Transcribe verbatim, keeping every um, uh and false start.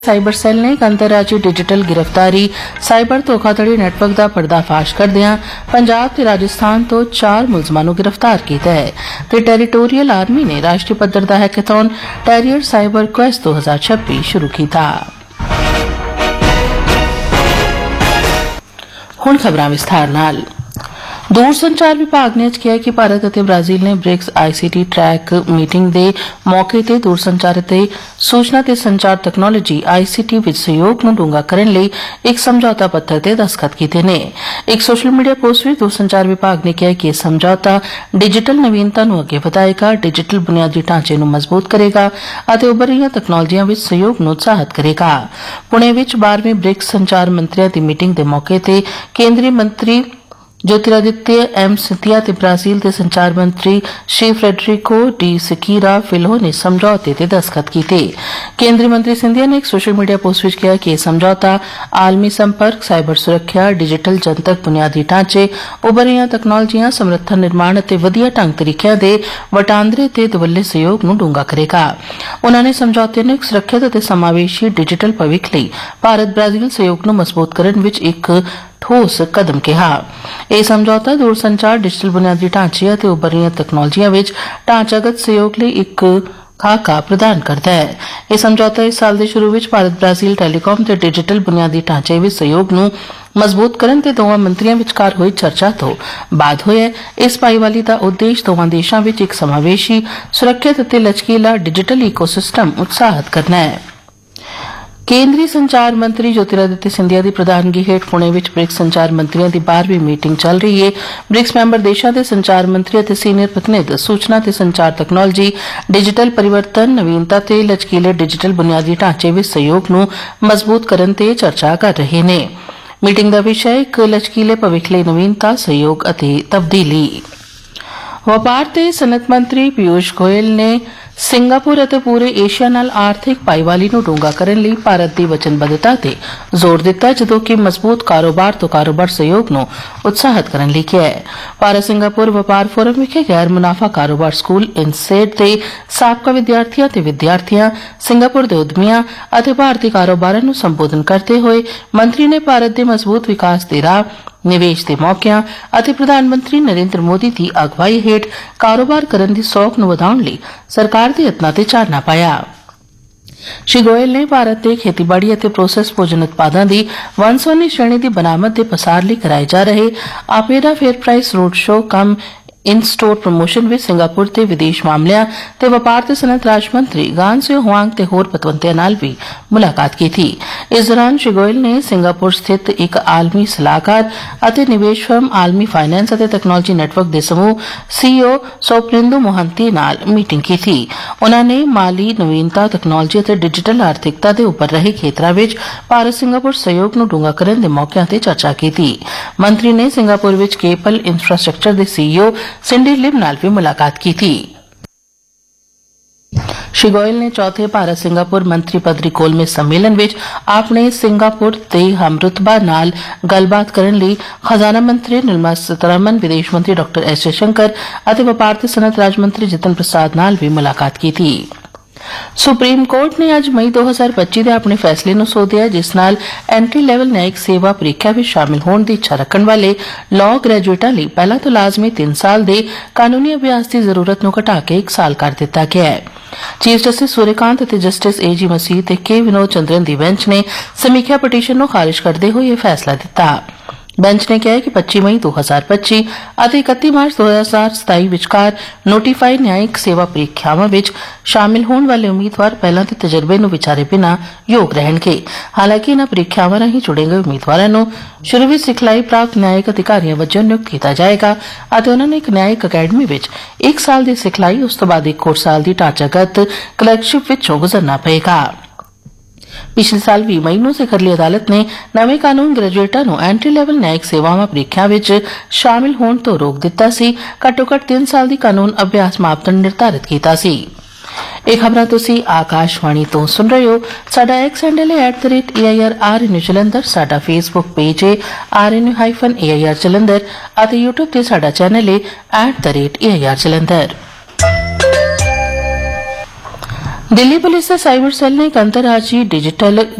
Cyber cell ਨੇ ਇੱਕ ਅੰਤਰਰਾਜੀ digital ਗ੍ਰਿਫਤਾਰੀ ਸਾਈਬਰ ਧੋਖਾਧੜੀ ਨੈਟਵਰਕ ਦਾ ਪਰਦਾਫਾਸ਼ ਕਰਦਿਆਂ ਪੰਜਾਬ ਤੇ ਰਾਜਸਥਾਨ ਤੋਂ ਚਾਰ ਮੁਲਜ਼ਮਾਂ ਨੂੰ ਗ੍ਰਿਫਤਾਰ ਕੀਤਾ ਹੈ ਤੇ ਟੈਰੀਟੋਰੀਅਲ ਆਰਮੀ ਨੇ ਰਾਸ਼ਟਰੀ ਪੱਧਰ ਦਾ ਹੈਕੇਥੌਨ ਟੈਰੀਅਰ ਸਾਈਬਰ ਕੁਐਸਟ ਦੋ ਹਜ਼ਾਰ ਛੱਬੀ ਸ਼ੁਰੂ ਕੀਤਾ। ਹੁਣ ਖਬਰਾਂ ਵਿਸਥਾਰ ਨਾਲ। दूरसंचार विभाग ने अज कहा कि भारत और ब्राजील ने ब्रिक्स आईसीटी ट्रैक मीटिंग के मौके पर दूरसंचार ते सूचना ते संचार तकनोलॉजी आईसीटी विच सहयोग नूं डूंगा करन लई एक समझौता पत्तर ते दस्तखत कीते ने। एक सोशल मीडिया पोस्ट में दूरसंचार विभाग ने कहा कि यह समझौता डिजिटल नवीनता नूं अगे वधाएगा, डिजिटल बुनियादी ढांचे नूं मजबूत करेगा और उभर रहीआं तकनोलॉजियां विच सहयोग नूं उत्साहित करेगा। पुणे विच बारहवीं ब्रिक्स संचार मंत्रियों की मीटिंग के मौके पर केंद्रीय मंत्री ज्योतिरादित्य एम सिंधिया ते ब्राजील के संचार मंत्री श्री फ्रेडरिको डी सिकीरा फिलो ने समझौते ते दस्तखत कीते। केंद्रीय मंत्री सिंधिया ने एक सोशल मीडिया पोस्ट में कहा कि यह समझौता आलमी संपर्क, साइबर सुरक्षा, डिजिटल जनतक बुनियादी ढांचे, उभरियां तकनोलॉजियां, समर्थन निर्माण ते वधिया ढंग तरीकिਆਂ ਦੇ ਵਟਾਂਦਰੇ ਤੇ ਦੁਵੱਲੇ ਸਹਿਯੋਗ ਨੂੰ ਡੂੰਘਾ ਕਰੇਗਾ। ਉਨ੍ਹਾਂ ਨੇ ਸਮਝੌਤੇ ਨੂੰ ਇੱਕ ਸੁਰੱਖਿਅਤ ਅਤੇ ਸਮਾਵੇਸ਼ੀ ਡਿਜੀਟਲ ਭਵਿੱਖ ਲਈ ਭਾਰਤ ਬ੍ਰਾਜ਼ੀਲ ਸਹਿਯੋਗ ਨੂੰ ਮਜ਼ਬੂਤ ਕਰਨ ਵਿੱਚ ਇੱਕ ठोस कदम कहा। यह समझौता दूरसंचार, डिजिटल बुनियादी ढांचे और उभरियां तकनोलॉजियां विच ढांचागत सहयोग लई एक खाका प्रदान करता है। यह समझौता इस साल के शुरू में भारत ब्राजील टैलीकॉम ते डिजिटल बुनियादी ढांचे विच सहयोग नूं मजबूत करन ते दोवां मंत्रियों विचकार होई चर्चा तो बाद होया। इस भाईवाली का उद्देश्य दोवां देशां विच एक समावेशी, सुरक्षित ते लचकीला डिजिटल इकोसिस्टम उत्साहित करना है। केंद्रीय संचार मंत्री ज्योतिरादित्य सिंधिया की प्रधानगी हेठ पुणे विच ब्रिक्स संचार मंत्रियों की बारहवीं मीटिंग चल रही है। ब्रिक्स मैंबर देशों के संचार मंत्री और सीनियर प्रतिनिधि सूचना ते संचार तकनोलॉजी, डिजिटल परिवर्तन, नवीनता ते लचकीले डिजिटल बुनियादी ढांचे विच सहयोग नूं मजबूत करन ते चर्चा कर रहे हैं। मीटिंग का विषय एक लचकीले भविख लई नवीनता, सहयोग अते तब्दीली। व्यापार ते सनत मंत्री पीयूष गोयल ने सिंगापुर ਅਤੇ पूरे एशिया नाल आर्थिक भाईवाली ਨੂੰ ਡੂੰਘਾ ਕਰਨ ਲਈ ਭਾਰਤ ਦੀ ਵਚਨਬੱਧਤਾ ਤੇ ਜ਼ੋਰ ਦਿੱਤਾ, ਜਦੋਂ ਕਿ ਮਜ਼ਬੂਤ ਕਾਰੋਬਾਰ ਤੋਂ ਕਾਰੋਬਾਰ ਸਹਿਯੋਗ ਨੂੰ ਉਤਸ਼ਾਹਿਤ ਕਰਨ ਲਈ ਕਿਹਾ ਹੈ। ਭਾਰਤ ਸਿੰਗਾਪੁਰ ਵਪਾਰ ਫੋਰਮ ਵਿਖੇ ਗੈਰ ਮੁਨਾਫਾ ਕਾਰੋਬਾਰ ਸਕੂਲ ਇਨਸੇਡ ਦੇ ਸਾਬਕਾ ਵਿਦਿਆਰਥੀਆਂ ਤੇ ਵਿਦਿਆਰਥੀਆਂ, ਸਿੰਗਾਪੁਰ ਦੇ ਉਦਮੀਆਂ ਅਤੇ ਭਾਰਤੀ ਕਾਰੋਬਾਰਾਂ ਨੂੰ ਸੰਬੋਧਨ ਕਰਦੇ ਹੋਏ ਮੰਤਰੀ ਨੇ ਭਾਰਤ ਦੇ ਮਜ਼ਬੂਤ ਵਿਕਾਸ ਦੇ ਰਾਹ, ਨਿਵੇਸ਼ ਦੇ ਮੌਕਿਆਂ ਅਤੇ ਪ੍ਰਧਾਨ ਮੰਤਰੀ ਨਰਿੰਦਰ ਮੋਦੀ ਦੀ ਅਗਵਾਈ ਹੇਠ ਕਾਰੋਬਾਰ ਕਰਨ ਦੀ ਸੌਖ ਨੂੰ ਵਧਾਉਣ ਲਈ ਸਰਕਾਰ ਦੇ ਯਤਨਾਂ ਤੇ ਚਾਨਣਾ ਪਾਇਆ। श्री गोयल ने भारत के खेतीबाड़ी और प्रोसैस भोजन उत्पादों की वनसुवनी श्रेणी की बनावट के पसार लिए कराए जा रहे आपेरा फेयर प्राइस रोड शो कम इन स्टोर प्रमोशन में सिंगापुर के विदेश मामलों ते व्यापार ते सनत राज मंत्री गान से हुआंग ते होर पतवंतियां नाल भी मुलाकात की थी। इस दौरान श्री गोयल ने सिंगापुर स्थित एक आलमी सलाहकार अते निवेश फर्म आलमी फाइनेंस अते तकनोलॉजी नेटवर्क के समूह सीईओ सोपरिंदु मोहंती नाल मीटिंग की थी। उन्होंने माली नवीनता, तकनोलॉजी अते डिजिटल आर्थिकता के उभर रहे खेत्रों में भारत सिंगापुर सहयोग नूं डूंघा करन दे मौकिਆਂ ते चर्चा की थी। मंत्री ने सिंगापुर विच केबल इंफ्रास्ट्रक्चर के सीईओ सिंडी लिम नाल भी मुलाकात की थी। श्री गोयल ने चौथे भारत सिंगापुर मंत्री पदरी गोलमेज सम्मेलन विच अपने सिंगापुर ते हमरुतबा नाल गलबात करन लई खजाना मंत्री निर्मला सीतारमण, विदेश मंत्री डॉक्टर एस जयशंकर और व्यापार ते सनत राज मंत्री जितिन प्रसाद नाल भी मुलाकात की थी। सुप्रीम कोर्ट ने आज मई दो हज़ार पच्ची के अपने फैसले ਨੂੰ ਸੋਧਿਆ, ਜਿਸ ਨਾਲ एंट्री लैवल न्यायिक सेवा ਪ੍ਰੀਖਿਆ ਵਿੱਚ ਸ਼ਾਮਿਲ ਹੋਣ ਦੀ ਇੱਛਾ ਰੱਖਣ ਵਾਲੇ ਲਾਅ ਗ੍ਰੈਜੂਏਟਾਂ ਲਈ ਪਹਿਲਾਂ ਤੋਂ ਲਾਜ਼ਮੀ ਤਿੰਨ ਸਾਲ ਦੇ ਕਾਨੂੰਨੀ ਅਭਿਆਸ ਦੀ ਜ਼ਰੂਰਤ ਨੂੰ ਘਟਾ ਕੇ ਇੱਕ ਸਾਲ ਕਰ ਦਿੱਤਾ ਗਿਆ ਹੈ। ਚੀਫ ਜਸਟਿਸ ਸੂਰਿਆਕਾਂਤ ਅਤੇ ਜਸਟਿਸ ਏ ਜੀ ਮਸੀਹ ਤੇ ਕੇ ਵਿਨੋਦ ਚੰਦਰਨ ਦੀ ਬੈਂਚ ਨੇ ਸਮੀਖਿਆ ਪਟੀਸ਼ਨ ਨੂੰ ਖਾਰਿਜ ਕਰਦੇ ਹੋਏ ਇਹ ਫੈਸਲਾ ਦਿੱਤਾ। बेंच ने कहा कि पच्ची मई दो हज़ार पच्ची और इकतीस मार्च दो हज़ार सताई विचकार नोटिफाइड न्यायिक सेवा ਪ੍ਰੀਖਿਆਵਾਂ ਵਿੱਚ शामिल होने वाले उम्मीदवार पहला के तजर्बे ਨੂੰ ਵਿਚਾਰੇ बिना योग ਰਹਿਣਗੇ। हालांकि इन्हां ਪ੍ਰੀਖਿਆਵਾਂ ਰਾਹੀਂ ਚੁਣੇ ਗਏ ਉਮੀਦਵਾਰਾਂ ਨੂੰ ਸ਼ੁਰੂ ਵਿੱਚ ਸਿਖਲਾਈ ਪ੍ਰਾਪਤ ਨਿਆਇਕ ਅਧਿਕਾਰੀਆਂ ਵਜੋਂ ਨਿਯੁਕਤ ਕੀਤਾ ਜਾਏਗਾ ਅਤੇ ਉਹਨਾਂ ਨੂੰ ਇੱਕ ਨਿਆਇਕ ਅਕੈਡਮੀ ਵਿੱਚ ਇੱਕ ਸਾਲ ਦੀ ਸਿਖਲਾਈ, ਉਸ ਤੋਂ ਬਾਅਦ ਇੱਕ ਹੋਰ ਸਾਲ ਦੀ ਢਾਂਚਾਗਤ ਕਲਰਕਸ਼ਿਪ ਵਿੱਚੋਂ ਗੁਜ਼ਰਨਾ ਪਏਗਾ। पिछले साल भी मई ਨੂੰ ਸਿਖਰਲੀ ਅਦਾਲਤ ਨੇ ਨਵੇਂ ਕਾਨੂੰਨ ਗ੍ਰੈਜੂਏਟਾਂ ਨੂੰ ਐਂਟਰੀ ਲੈਵਲ ਨਿਆਇਕ ਸੇਵਾਵਾਂ ਪ੍ਰੀਖਿਆ ਵਿੱਚ ਸ਼ਾਮਿਲ ਹੋਣ ਤੋਂ ਰੋਕ ਦਿੱਤਾ ਸੀ। ਘੱਟੋ ਘੱਟ ਤਿੰਨ ਸਾਲ ਦੀ ਕਾਨੂੰਨ ਅਭਿਆਸ ਮਾਪਦੰਡ ਨਿਰਧਾਰਿਤ ਕੀਤਾ ਸੀ। ਇਹ ਖਬਰਾਂ ਤੁਸੀਂ ਆਕਾਸ਼ਵਾਣੀ ਤੋਂ ਸੁਣ ਰਹੇ ਹੋ। ਸਾਡਾ ਐਕਸ ਹੈਂਡਲ ਹੈ at the rate A I R R N U Jalandhar, ਸਾਡਾ ਫੇਸਬੁੱਕ ਪੇਜ ਹੈ R N U hyphen A I R Jalandhar ਅਤੇ ਯੂਟਿਊਬ ਤੇ ਸਾਡਾ ਚੈਨਲ ਹੈ at the rate A I R Jalandhar. Delhi police के साइबर सेल ने एक अंतर्राज्यीय डिजिटल